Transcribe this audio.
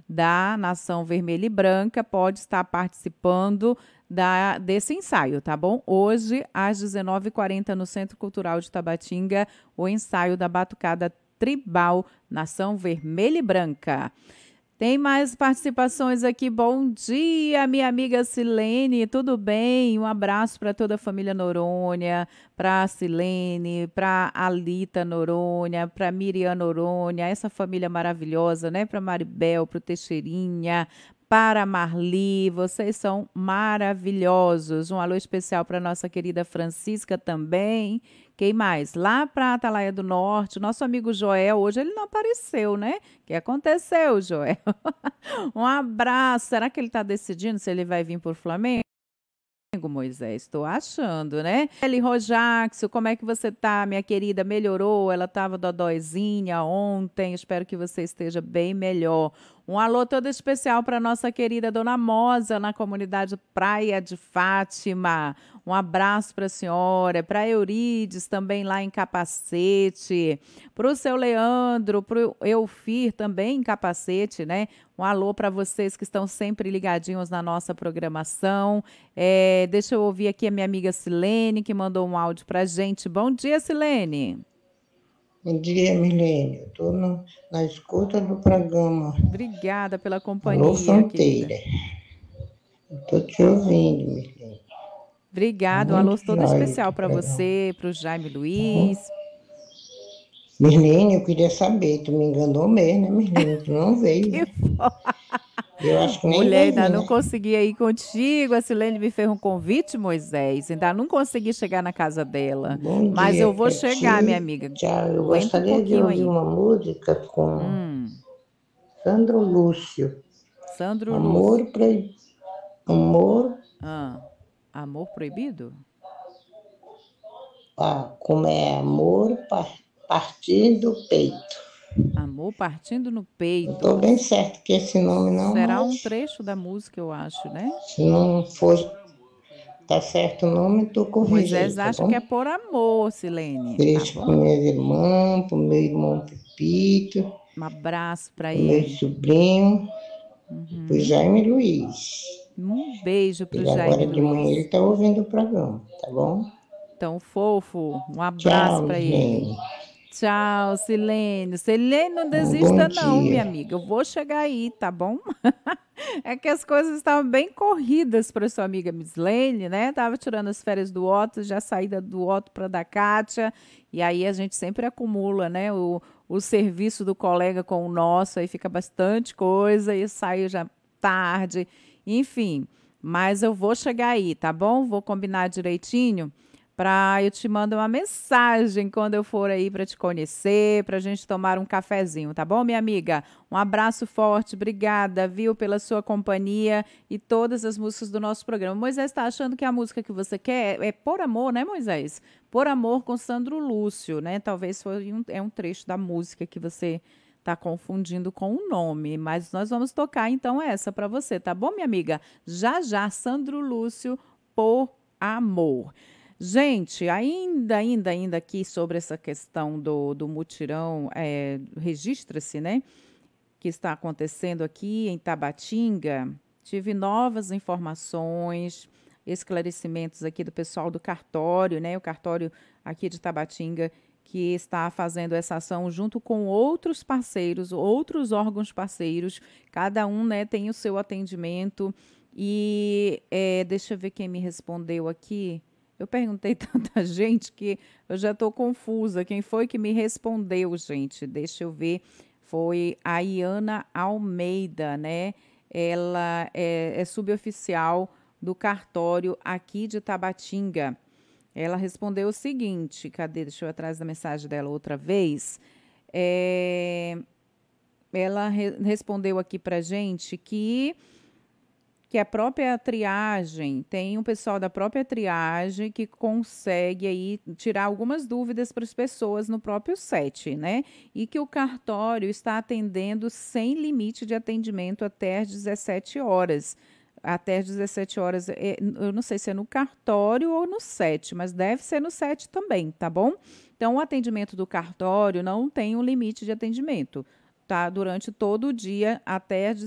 da Nação Vermelha e Branca pode estar participando desse ensaio, tá bom? Hoje, às 19h40, no Centro Cultural de Tabatinga, o ensaio da Batucada Tribal Nação Vermelha e Branca. Tem mais participações aqui. Bom dia, minha amiga Silene, tudo bem? Um abraço para toda a família Noronha, para a Silene, para Alita Noronha, para Miriam Noronha, essa família maravilhosa, né? Para Maribel, para o Teixeirinha, para a Marli, vocês são maravilhosos. Um alô especial para nossa querida Francisca também. Quem mais? Lá para Atalaia do Norte, nosso amigo Joel, hoje ele não apareceu, né? O que aconteceu, Joel? Um abraço. Será que ele está decidindo se ele vai vir por Flamengo? Moisés, estou achando, né? Eli Rojaxo, como é que você tá, minha querida? Melhorou? Ela estava dodóizinha ontem, espero que você esteja bem melhor. Um alô todo especial para nossa querida Dona Mosa, na comunidade Praia de Fátima. Um abraço para a senhora, para Eurides, também lá em Capacete, para o seu Leandro, para o Eufir, também em Capacete, né? Um alô para vocês que estão sempre ligadinhos na nossa programação. Deixa eu ouvir aqui a minha amiga Silene, que mandou um áudio para a gente. Bom dia, Silene. Bom dia, Milênio. Estou na escuta do programa. Obrigada pela Alô, companhia, querida. Fronteira. Estou te ouvindo, Milênio. Obrigada, um alô Muito todo jóia especial esse para programa. você, para o Jaime Uhum. Luiz. Milênio, eu queria saber, tu me enganou mesmo, né, Milênio? Tu não veio, Que né? Eu acho que nem mulher, vai ainda vir, não né? consegui ir contigo. A Silene me fez um convite, Moisés. Ainda não consegui chegar na casa dela. Bom Mas eu dia vou para chegar, minha ti. amiga. Tchau. Eu Aguenta um gostaria de pouquinho ouvir aí. uma música com Hum, Sandro Lúcio. Sandro Lúcio. Amor, amor, Ah, amor proibido? como é amor partindo do peito. Amor partindo no Não estou peito. bem certo que esse nome não, Será um mas trecho da música, eu acho, né? se não for tá certo o nome, tu corrige aí, Moisés tá acha que é bom? por amor, Silene, tá Beijo bom? para minhas irmãs, para meu irmão Pepito, Um abraço para para meu ele. sobrinho e para o Uhum. Jaime Luiz. Um beijo para o Ele Jaime agora de manhã ele Luiz. está ouvindo o programa, tá bom? Tão fofo. Um abraço Tchau, para ele. Milene. Tchau, Silene. Silene, não Um bom desista não, minha dia. amiga. Eu vou chegar aí, tá bom? É que as coisas estavam bem corridas para sua amiga Mislene, né? Tava tirando as férias do Otto, já saída do Otto para da Kátia, e aí a gente sempre acumula, né? O serviço do colega com o nosso, aí fica bastante coisa, e saiu já tarde, enfim. Mas eu vou chegar aí, tá bom? Vou combinar direitinho para eu te mando uma mensagem quando eu for aí para te conhecer, para a gente tomar um cafezinho, tá bom, minha amiga? Um abraço forte, obrigada, viu, pela sua companhia e todas as músicas do nosso programa. Moisés está achando que a música que você quer é Por Amor, né, Moisés? Por Amor com Sandro Lúcio, né? Talvez foi um trecho da música que você está confundindo com o nome, mas nós vamos tocar então essa para você, tá bom, minha amiga? Já já, Sandro Lúcio, Por Amor. Gente, ainda aqui sobre essa questão do mutirão, registra-se, né? Que está acontecendo aqui em Tabatinga. Tive novas informações, esclarecimentos aqui do pessoal do cartório, né? O cartório aqui de Tabatinga, que está fazendo essa ação junto com outros parceiros, outros órgãos parceiros. Cada um, né, tem o seu atendimento. E deixa eu ver quem me respondeu aqui. Eu perguntei tanta gente que eu já estou confusa. Quem foi que me respondeu, gente? Deixa eu ver. Foi a Iana Almeida, né? Ela é suboficial do cartório aqui de Tabatinga. Ela respondeu o seguinte: cadê? Deixa eu ir atrás da mensagem dela outra vez. É, ela respondeu aqui para gente que a própria triagem, tem um pessoal da própria triagem que consegue aí tirar algumas dúvidas para as pessoas no próprio set, né? E que o cartório está atendendo sem limite de atendimento até às 17 horas. Até às 17 horas, eu não sei se é no cartório ou no set, mas deve ser no set também, tá bom? Então, o atendimento do cartório não tem um limite de atendimento, tá? Durante todo o dia até às